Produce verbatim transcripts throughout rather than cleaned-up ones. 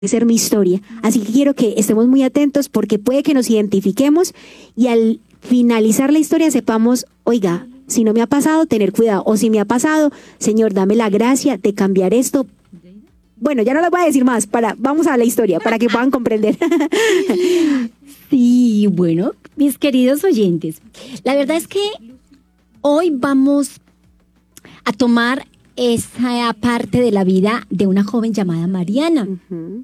ser mi historia. Así que quiero que estemos muy atentos porque puede que nos identifiquemos y al finalizar la historia sepamos, oiga, si no me ha pasado, tener cuidado. O si me ha pasado, Señor, dame la gracia de cambiar esto. Bueno, ya no les voy a decir más. Para, vamos a la historia para que puedan comprender. Sí, bueno, mis queridos oyentes, la verdad es que hoy vamos a tomar esa parte de la vida de una joven llamada Mariana. Uh-huh.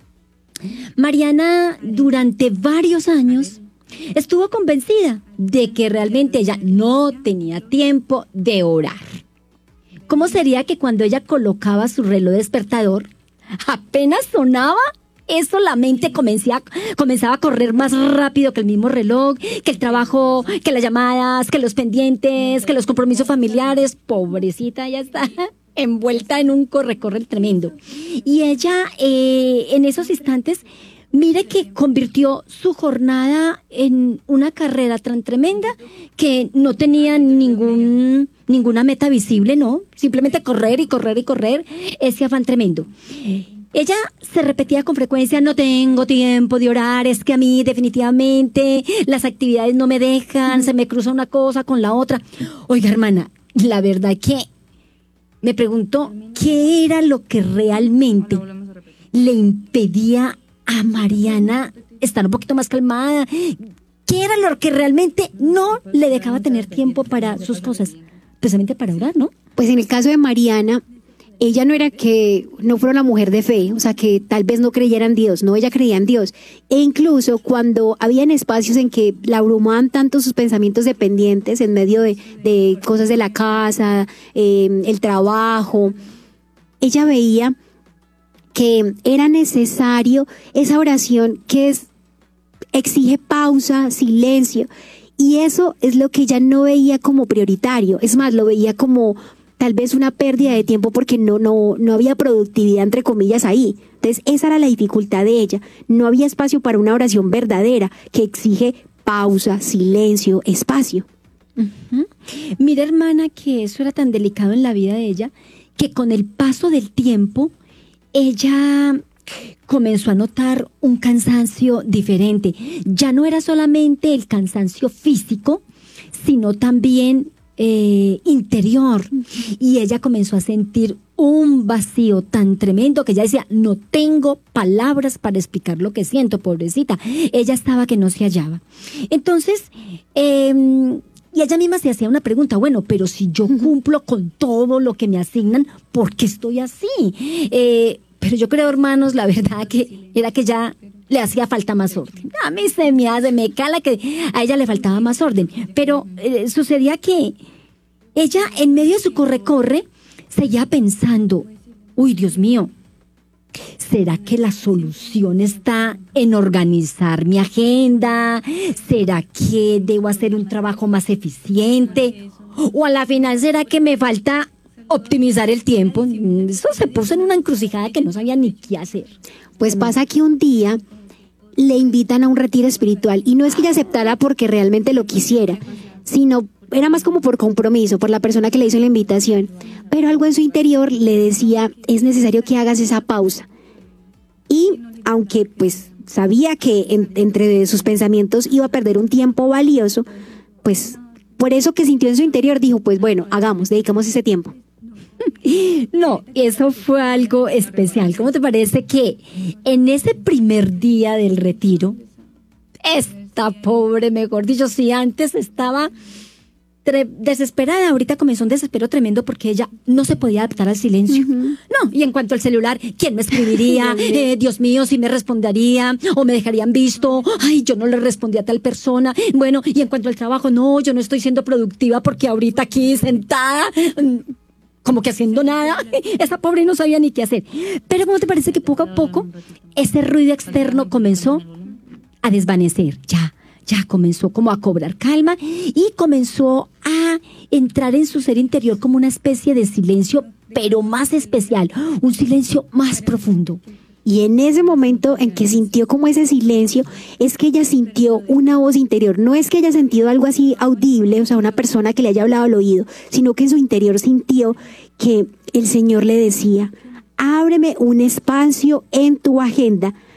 Mariana durante varios años estuvo convencida de que realmente ella no tenía tiempo de orar. ¿Cómo sería que cuando ella colocaba su reloj despertador, apenas sonaba, eso la mente comenzaba, comenzaba a correr más rápido que el mismo reloj, que el trabajo, que las llamadas, que los pendientes, que los compromisos familiares? Pobrecita, ya está envuelta en un corre-corre tremendo. Y ella, eh, en esos instantes, mire que convirtió su jornada en una carrera tan tremenda que no tenía ningún, ninguna meta visible, no, simplemente correr y correr y correr, ese afán tremendo. Ella se repetía con frecuencia, no tengo tiempo de orar, es que a mí definitivamente las actividades no me dejan, se me cruza una cosa con la otra. Oiga, hermana, la verdad que me preguntó qué era lo que realmente le impedía a Mariana estar un poquito más calmada, qué era lo que realmente no le dejaba tener tiempo para sus cosas, precisamente para orar, ¿no? Pues en el caso de Mariana, ella no era que no fuera una mujer de fe, o sea, que tal vez no creyera en Dios, no, ella creía en Dios. E incluso cuando habían espacios en que la abrumaban tanto sus pensamientos dependientes en medio de, de cosas de la casa, eh, el trabajo, ella veía que era necesario esa oración que es, exige pausa, silencio, y eso es lo que ella no veía como prioritario, es más, lo veía como tal vez una pérdida de tiempo porque no, no, no había productividad, entre comillas, ahí. Entonces, esa era la dificultad de ella. No había espacio para una oración verdadera que exige pausa, silencio, espacio. Uh-huh. Mira, hermana, que eso era tan delicado en la vida de ella, que con el paso del tiempo, ella comenzó a notar un cansancio diferente. Ya no era solamente el cansancio físico, sino también Eh, interior, y ella comenzó a sentir un vacío tan tremendo que ella decía, no tengo palabras para explicar lo que siento, pobrecita. Ella estaba que no se hallaba. Entonces, eh, y ella misma se hacía una pregunta, bueno, pero si yo cumplo con todo lo que me asignan, ¿por qué estoy así? Eh, pero yo creo, hermanos, la verdad que era que ya le hacía falta más orden. A mí se me hace, me cala que a ella le faltaba más orden. Pero eh, sucedía que ella, en medio de su corre-corre, seguía pensando, uy, Dios mío, ¿será que la solución está en organizar mi agenda? ¿Será que debo hacer un trabajo más eficiente? ¿O a la final será que me falta optimizar el tiempo? Eso se puso en una encrucijada que no sabía ni qué hacer. Pues pasa que un día le invitan a un retiro espiritual y no es que ella aceptara porque realmente lo quisiera, sino era más como por compromiso, por la persona que le hizo la invitación. Pero algo en su interior le decía, es necesario que hagas esa pausa. Y aunque pues sabía que en, entre sus pensamientos iba a perder un tiempo valioso, pues por eso que sintió en su interior dijo, pues bueno, hagamos, dedicamos ese tiempo. No, eso fue algo especial. ¿Cómo te parece que en ese primer día del retiro, esta pobre, mejor dicho, si antes estaba tre- desesperada, ahorita comenzó un desespero tremendo porque ella no se podía adaptar al silencio? Uh-huh. No, y en cuanto al celular, ¿quién me escribiría? eh, Dios mío, si me respondería o me dejarían visto. Ay, yo no le respondí a tal persona. Bueno, y en cuanto al trabajo, no, yo no estoy siendo productiva porque ahorita aquí sentada, como que haciendo nada, esa pobre no sabía ni qué hacer. Pero ¿cómo te parece que poco a poco ese ruido externo comenzó a desvanecer? Ya, ya comenzó como a cobrar calma y comenzó a entrar en su ser interior como una especie de silencio, pero más especial, un silencio más profundo. Y en ese momento en que sintió como ese silencio, es que ella sintió una voz interior. No es que haya sentido algo así audible, o sea, una persona que le haya hablado al oído, sino que en su interior sintió que el Señor le decía, ábreme un espacio en tu agenda